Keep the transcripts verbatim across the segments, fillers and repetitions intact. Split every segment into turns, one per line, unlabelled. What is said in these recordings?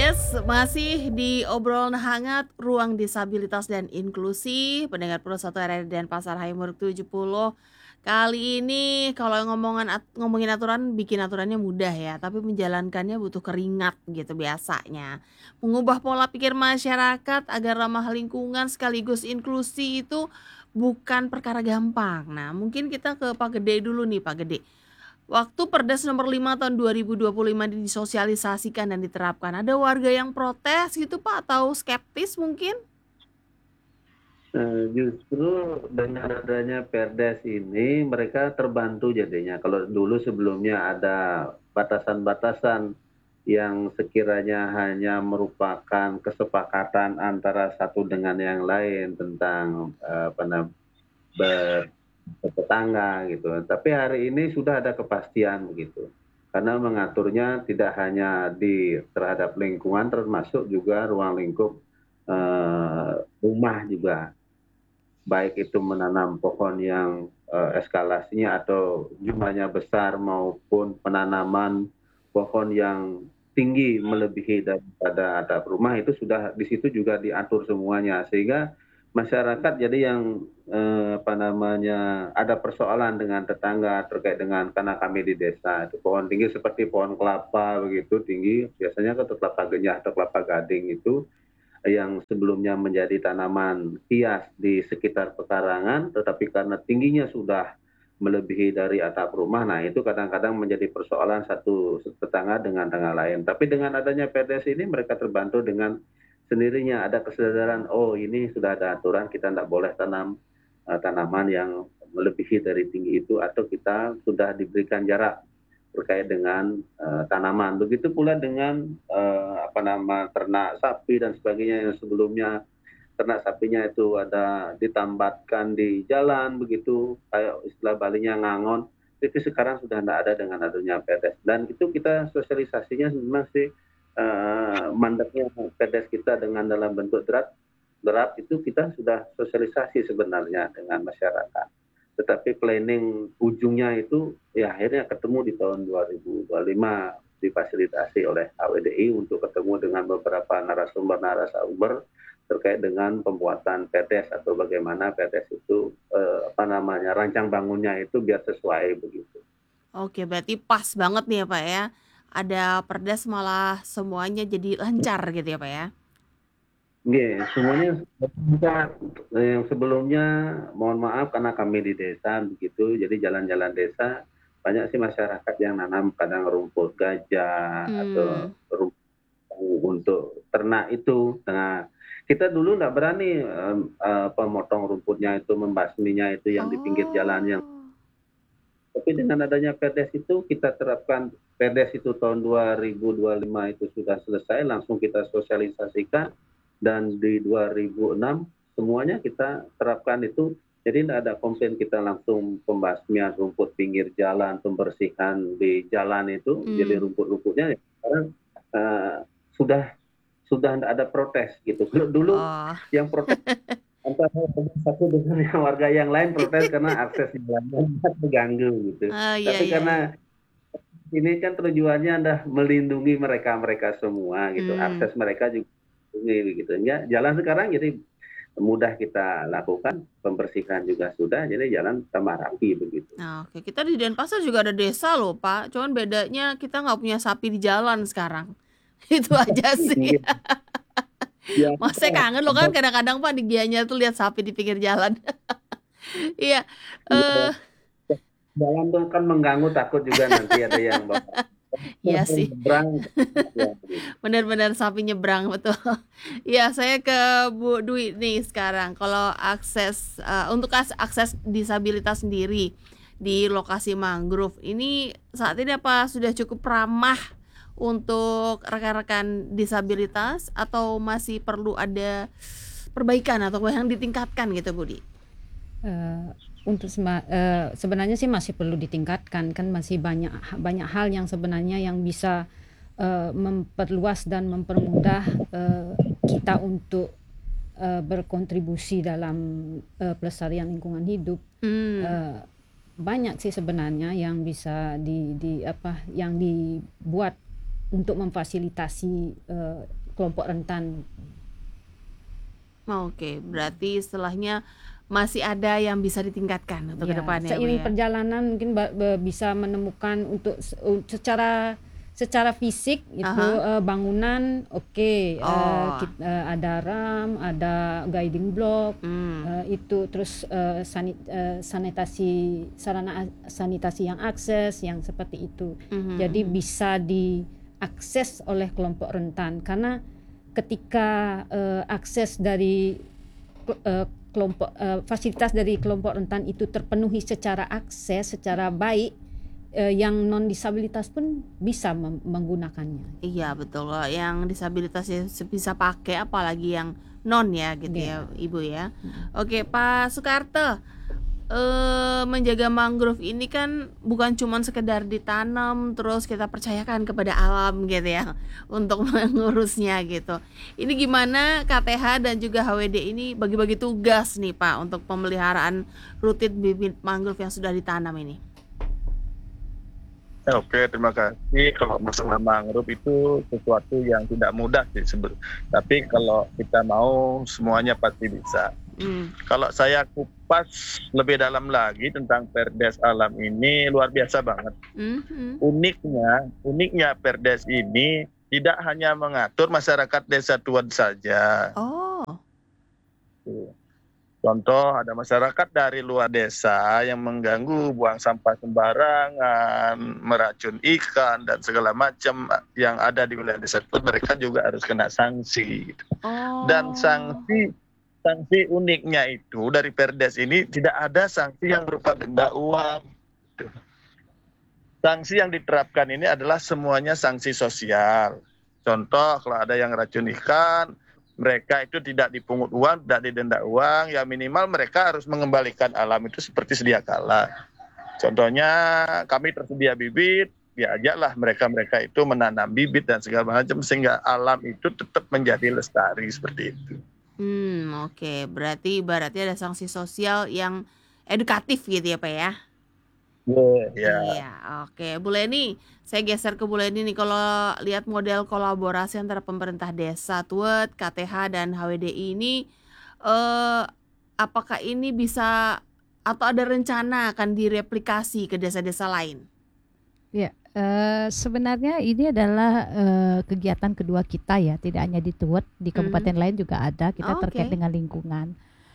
Yes, masih di obrolan hangat ruang disabilitas dan inklusi, pendengar Pro satu R R I dan Pasar Hayamuruk tujuh puluh. Kali ini kalau ngomongan at- ngomongin aturan, bikin aturannya mudah ya, tapi menjalankannya butuh keringat gitu biasanya. Mengubah pola pikir masyarakat agar ramah lingkungan sekaligus inklusi itu bukan perkara gampang. Nah, mungkin kita ke Pak Gede dulu nih, Pak Gede. Waktu Perdes nomor lima tahun dua ribu dua puluh lima disosialisasikan dan diterapkan, ada warga yang protes gitu Pak atau skeptis mungkin?
Eee, justru dengan adanya Perdes ini mereka terbantu jadinya. Kalau dulu sebelumnya ada batasan-batasan yang sekiranya hanya merupakan kesepakatan antara satu dengan yang lain tentang, eee, apa nam ber bertetangga gitu. Tapi hari ini sudah ada kepastian begitu. Karena mengaturnya tidak hanya di terhadap lingkungan termasuk juga ruang lingkup, eee, rumah juga. Baik itu menanam pohon yang, eee, eskalasinya atau jumlahnya besar maupun penanaman pohon yang tinggi melebihi daripada atap rumah itu sudah di situ juga diatur semuanya. Sehingga masyarakat jadi yang, eee, apa namanya, ada persoalan dengan tetangga terkait dengan karena kami di desa itu pohon tinggi seperti pohon kelapa begitu tinggi, biasanya kan kelapa genya atau kelapa gading itu yang sebelumnya menjadi tanaman hias di sekitar pekarangan, tetapi karena tingginya sudah melebihi dari atap rumah, nah itu kadang-kadang menjadi persoalan satu tetangga dengan tetangga lain. Tapi dengan adanya Perdes ini mereka terbantu dengan sendirinya ada kesadaran, oh ini sudah ada aturan kita tidak boleh tanam uh, tanaman yang melebihi dari tinggi itu atau kita sudah diberikan jarak terkait dengan uh, tanaman. Begitu pula dengan uh, apa nama ternak sapi dan sebagainya yang sebelumnya ternak sapinya itu ada ditambatkan di jalan begitu kayak istilah Balinya ngangon. Itu sekarang sudah tidak ada dengan adanya Perdes. Dan itu kita sosialisasinya memang sih uh, mandeknya Perdes kita dengan dalam bentuk draft draft itu kita sudah sosialisasi sebenarnya dengan masyarakat. Tetapi planning ujungnya itu ya akhirnya ketemu di tahun dua ribu dua puluh lima difasilitasi oleh A W D I untuk ketemu dengan beberapa narasumber-narasumber terkait dengan pembuatan Perdes atau bagaimana Perdes itu eh, apa namanya rancang bangunnya itu biar sesuai begitu.
Oke, berarti pas banget nih ya Pak ya. Ada Perdes malah semuanya jadi lancar gitu ya Pak ya.
Iya, semuanya bisa yang sebelumnya mohon maaf karena kami di desa begitu, jadi jalan-jalan desa banyak sih masyarakat yang nanam kadang rumput gajah atau
Hmm.
rumput untuk ternak itu. Nah, kita dulu nggak berani eh, eh, pemotong rumputnya itu, membasminya itu yang di pinggir jalan yang.
Oh.
Tapi dengan adanya Perdes itu kita terapkan Perdes itu tahun dua ribu dua puluh lima itu sudah selesai, langsung kita sosialisasikan dan di dua ribu enam semuanya kita terapkan itu. Jadi tidak ada komplain kita langsung pembasmian rumput pinggir jalan, pembersihan di jalan itu, jadi
Hmm.
rumput-rumputnya sekarang uh, sudah sudah tidak ada protes gitu. Kalau dulu
Oh.
yang protes antara satu dengan yang warga yang lain protes karena akses jalannya terganggu gitu.
Ah, iya
Tapi
iya iya.
karena ini kan tujuannya adalah melindungi mereka-mereka semua gitu,
Hmm.
akses mereka juga dilindungi gitu. Ya, jalan sekarang jadi mudah kita lakukan, pembersihan juga sudah, jadi jalan tambah rapi begitu.
Nah, oke. Kita di Denpasar juga ada desa loh, Pak. Cuman bedanya kita nggak punya sapi di jalan sekarang. Itu aja sih.
Iya, ya,
Mas saya kangen loh kan kadang-kadang Pak di Gianyar tuh lihat sapi di pinggir jalan. Iya. Eh,
jalan tuh kan mengganggu, takut juga nanti ada yang bawa
iya sih.
nyebrang. Ya,
Benar-benar sapi nyebrang betul. Iya, saya ke Bu Dwi nih sekarang. Kalau akses eh, untuk as- akses disabilitas sendiri di lokasi mangrove ini saat ini apa sudah cukup ramah untuk rekan-rekan disabilitas atau masih perlu ada perbaikan atau yang ditingkatkan gitu, Budi?
Eee, untuk sema eee, sebenarnya sih masih perlu ditingkatkan, kan masih banyak banyak hal yang sebenarnya yang bisa, eee, memperluas dan mempermudah, eee, kita untuk, eee, berkontribusi dalam, eee, pelestarian lingkungan hidup.
Hmm.
Eee, banyak sih sebenarnya yang bisa di di apa, yang dibuat untuk memfasilitasi, eee, kelompok rentan.
Oke, berarti istilahnya masih ada yang bisa ditingkatkan untuk
Ya,
kedepannya, Bu
seiring
ya.
perjalanan mungkin ba- ba- bisa menemukan untuk se- u- secara secara fisik itu
Aha.
eh, bangunan oke, eh,
Oh,
kit- eh, ada ram, ada guiding block,
hmm,
eh, itu terus eh, sani- eh, sanitasi sarana a- sanitasi yang akses yang seperti itu.
mhm,
Jadi
mhm.
bisa diakses oleh kelompok rentan karena ketika eh, akses dari ke- eh, kelompok eh, fasilitas dari kelompok rentan itu terpenuhi secara akses secara baik, eh, yang non disabilitas pun bisa mem- menggunakannya.
Iya betul, kalau yang disabilitas ya se- bisa pakai, apalagi yang non ya gitu ya,
Ya.
Ibu ya.
Mm.
Oke, Pak Soekarto, eh menjaga mangrove ini kan bukan cuma sekedar ditanam terus kita percayakan kepada alam gitu ya untuk mengurusnya gitu. Ini gimana K T H dan juga H W D ini bagi-bagi tugas nih Pak untuk pemeliharaan rutin bibit mangrove yang sudah ditanam ini?
Oke, terima kasih. Kalau masalah mangrove itu sesuatu yang tidak mudah sih sebel. Tapi kalau kita mau semuanya pasti bisa.
Hmm.
Kalau saya kupas lebih dalam lagi tentang Perdes Alam ini luar biasa banget.
Hmm, hmm.
Uniknya, uniknya Perdes ini tidak hanya mengatur masyarakat desa Tuad saja.
Oh,
Contoh ada masyarakat dari luar desa yang mengganggu, buang sampah sembarangan, meracun ikan dan segala macam yang ada di wilayah desa itu, mereka juga harus kena sanksi. Gitu.
oh.
Dan sanksi sanksi uniknya itu dari Perdes ini tidak ada sanksi yang berupa denda uang. Gitu. Sanksi yang diterapkan ini adalah semuanya sanksi sosial. Contoh kalau ada yang racun ikan, mereka itu tidak dipungut uang, tidak didenda uang, ya minimal mereka harus mengembalikan alam itu seperti sedia kala. Contohnya kami tersedia bibit, diajaklah mereka-mereka itu menanam bibit dan segala macam sehingga alam itu tetap menjadi lestari seperti itu.
Hmm, oke. Berarti ibaratnya ada sanksi sosial yang edukatif gitu ya, Pak ya?
Ya.
Iya, oke. Bu Leni, saya geser ke Bu Leni nih. Kalau lihat model kolaborasi antara pemerintah desa Tuet, K T H dan H W D I ini, eh, apakah ini bisa atau ada rencana akan direplikasi ke desa-desa lain?
Ya, eh, sebenarnya ini adalah eh, kegiatan kedua kita ya, tidak hanya di Tuet, di kabupaten lain juga ada kita
Oh,
terkait
oke.
dengan lingkungan.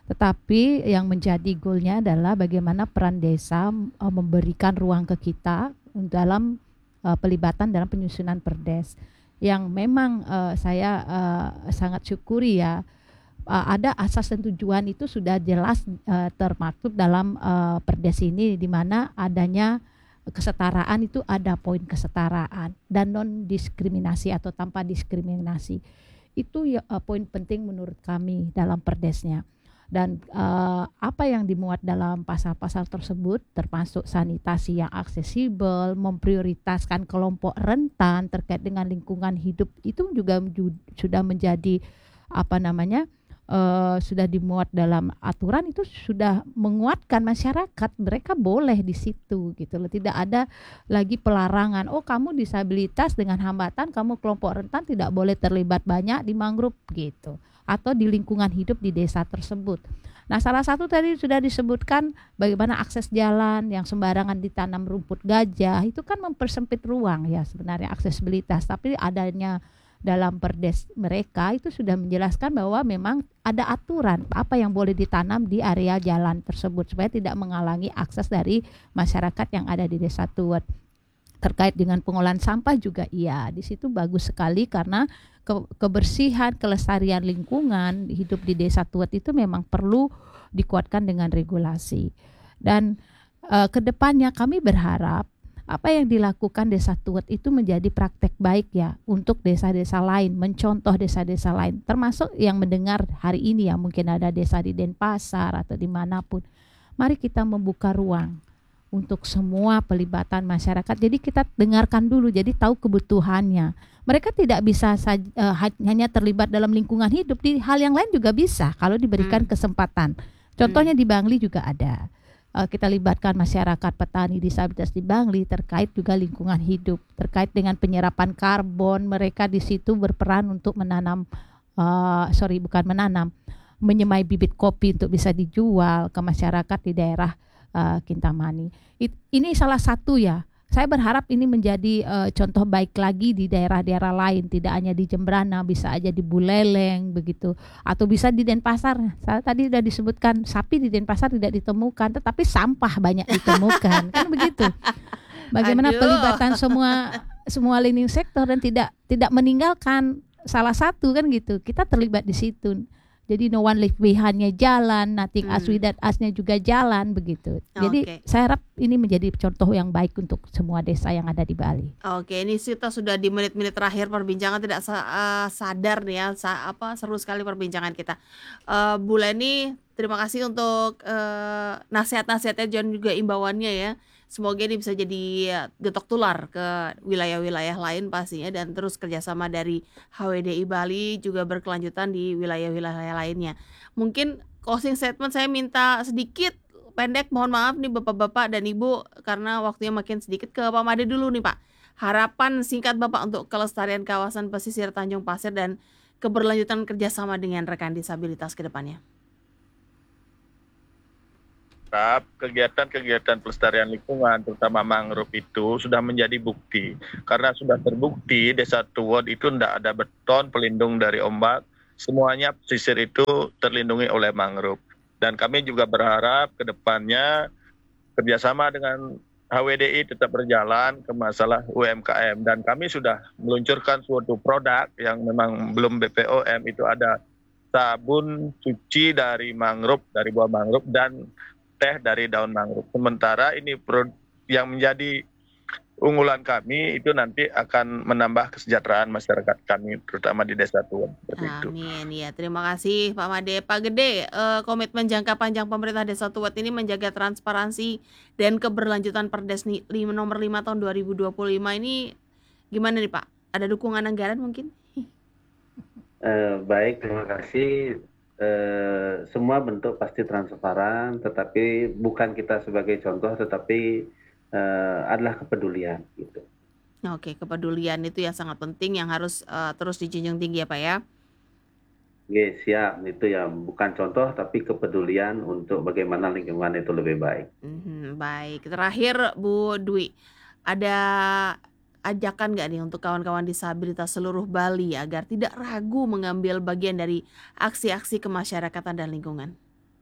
Tetapi yang menjadi goalnya adalah bagaimana peran desa eh, memberikan ruang ke kita dalam eh, pelibatan dalam penyusunan perdes. Yang memang eh, saya eh, sangat syukuri ya, eh, ada asas dan tujuan itu sudah jelas eh, termaktub dalam eh, perdes ini, di mana adanya kesetaraan itu ada poin kesetaraan dan non diskriminasi atau tanpa diskriminasi. Itu ya, uh, poin penting menurut kami dalam perdesnya. Dan uh, apa yang dimuat dalam pasal-pasal tersebut termasuk sanitasi yang aksesibel, memprioritaskan kelompok rentan terkait dengan lingkungan hidup itu juga ju- sudah menjadi apa namanya Uh, sudah dimuat dalam aturan, itu sudah menguatkan masyarakat, mereka boleh di situ gitu loh, tidak ada lagi pelarangan, oh kamu disabilitas dengan hambatan, kamu kelompok rentan tidak boleh terlibat banyak di mangrove gitu atau di lingkungan hidup di desa tersebut. Nah, salah satu tadi sudah disebutkan bagaimana akses jalan yang sembarangan ditanam rumput gajah, itu kan mempersempit ruang ya sebenarnya aksesibilitas, tapi adanya dalam perdes mereka itu sudah menjelaskan bahwa memang ada aturan apa yang boleh ditanam di area jalan tersebut supaya tidak menghalangi akses dari masyarakat yang ada di desa Tuet. Terkait dengan pengolahan sampah juga iya, di situ bagus sekali karena ke- kebersihan, kelestarian lingkungan hidup di desa Tuet itu memang perlu dikuatkan dengan regulasi. Dan eh, kedepannya kami berharap apa yang dilakukan desa Tuet itu menjadi praktek baik ya untuk desa-desa lain, mencontoh desa-desa lain, termasuk yang mendengar hari ini ya, mungkin ada desa di Denpasar atau dimanapun. Mari kita membuka ruang untuk semua pelibatan masyarakat. Jadi kita dengarkan dulu, jadi tahu kebutuhannya. Mereka tidak bisa saj- uh, hanya terlibat dalam lingkungan hidup, di hal yang lain juga bisa kalau diberikan
Hmm.
kesempatan. Contohnya di Bangli juga ada. uh, kita libatkan masyarakat petani disabilitas di Bangli terkait juga lingkungan hidup, terkait dengan penyerapan karbon. Mereka di situ berperan untuk menanam, uh, sorry bukan menanam, menyemai bibit kopi untuk bisa dijual ke masyarakat di daerah uh, Kintamani. It, ini salah satu ya. Saya berharap ini menjadi uh, contoh baik lagi di daerah-daerah lain, tidak hanya di Jembrana, bisa aja di Buleleng begitu, atau bisa di Denpasar. Saya tadi sudah disebutkan sapi di Denpasar tidak ditemukan, tetapi sampah banyak ditemukan, kan begitu. Bagaimana
Aduh.
pelibatan semua semua lini sektor dan tidak tidak meninggalkan salah satu kan gitu. Kita terlibat di situ. Jadi no one left behind-nya jalan, nothing
Hmm.
us without us-nya juga jalan begitu. Jadi
Oke.
saya harap ini menjadi contoh yang baik untuk semua desa yang ada di Bali.
Oke, ini kita sudah di menit-menit terakhir perbincangan, tidak sa- eh, sadar nih ya, sa- apa seru sekali perbincangan kita. Eh, Bu Leni, terima kasih untuk eh, nasihat-nasihatnya dan juga imbauannya ya. Semoga ini bisa jadi eh, getok tular ke wilayah-wilayah lain pastinya, dan terus kerjasama dari H W D I Bali juga berkelanjutan di wilayah-wilayah lainnya. Mungkin closing statement saya minta sedikit pendek, mohon maaf nih Bapak-bapak dan Ibu karena waktunya makin sedikit. Ke Pak Made dulu nih Pak. Harapan singkat Bapak untuk kelestarian kawasan pesisir Tanjung Pasir dan keberlanjutan kerjasama dengan rekan disabilitas ke depannya.
Tetap kegiatan-kegiatan pelestarian lingkungan, terutama mangrove itu sudah menjadi bukti. Karena sudah terbukti Desa Tuwod itu tidak ada beton pelindung dari ombak, semuanya pesisir itu terlindungi oleh mangrove. Dan kami juga berharap ke depannya kerjasama dengan H W D I tetap berjalan ke masalah U M K M. Dan kami sudah meluncurkan suatu produk yang memang belum B P O M, itu ada sabun cuci dari mangrove, dari buah mangrove, dan teh dari daun mangrove. Sementara ini pro- yang menjadi unggulan kami itu nanti akan menambah kesejahteraan masyarakat kami, terutama di Desa Tuwod. Seperti itu.
Amin ya, terima kasih Pak Made. Pak Gede, eh, komitmen jangka panjang pemerintah Desa Tuwod ini menjaga transparansi dan keberlanjutan Perdes ni- lima- nomor lima tahun dua ribu dua puluh lima ini gimana nih Pak? Ada dukungan anggaran mungkin?
Eh, baik, terima kasih. Eh, semua bentuk pasti transparan, tetapi bukan kita sebagai contoh, tetapi eh, adalah kepedulian gitu.
Oke, kepedulian itu yang sangat penting yang harus eh, terus dijunjung tinggi ya Pak ya.
Oke, siap. Itu ya bukan contoh, tapi kepedulian untuk bagaimana lingkungan itu lebih baik.
Mhm, baik. Terakhir Bu Dwi, ada ajakan nggak nih untuk kawan-kawan disabilitas seluruh Bali agar tidak ragu mengambil bagian dari aksi-aksi kemasyarakatan dan lingkungan?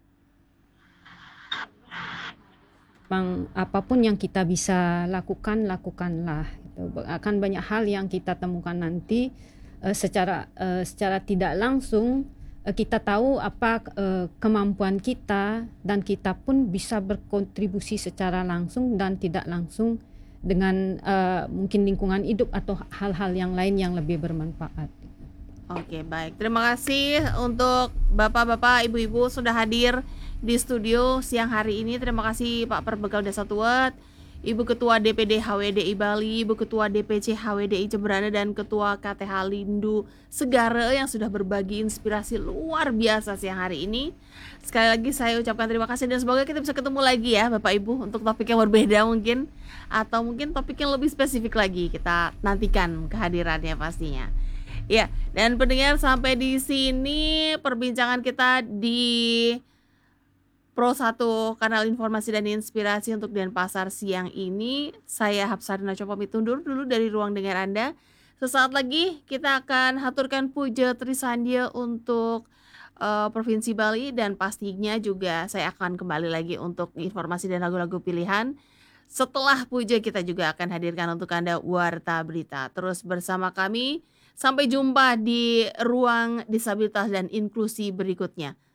Bang, apapun yang kita bisa lakukan, lakukanlah. Gitu. Akan banyak hal yang kita temukan nanti eh, secara eh, secara tidak langsung eh, kita tahu apa eh, kemampuan kita, dan kita pun bisa berkontribusi secara langsung dan tidak langsung dengan eh, mungkin lingkungan hidup atau hal-hal yang lain yang lebih bermanfaat.
Oke, baik. Terima kasih untuk Bapak-bapak, Ibu-ibu sudah hadir di studio siang hari ini. Terima kasih Pak Perbekal Desa Tuwod, Ibu Ketua D P D H W D I Bali, Ibu Ketua D P C H W D I Jembrana, dan Ketua K T H Lindu Segara yang sudah berbagi inspirasi luar biasa siang hari ini. Sekali lagi saya ucapkan terima kasih dan semoga kita bisa ketemu lagi ya Bapak Ibu untuk topik yang berbeda mungkin, atau mungkin topik yang lebih spesifik lagi. Kita nantikan kehadirannya pastinya. Ya, dan pendengar, sampai di sini perbincangan kita di Pro satu Kanal Informasi dan Inspirasi untuk Denpasar siang ini. Saya Hapsarina coba pamit undur dulu dari ruang dengar Anda. Sesaat lagi kita akan haturkan puja Trisandya untuk uh, Provinsi Bali, dan pastinya juga saya akan kembali lagi untuk informasi dan lagu-lagu pilihan. Setelah puja kita juga akan hadirkan untuk Anda Warta Berita. Terus bersama kami, sampai jumpa di ruang disabilitas dan inklusi berikutnya.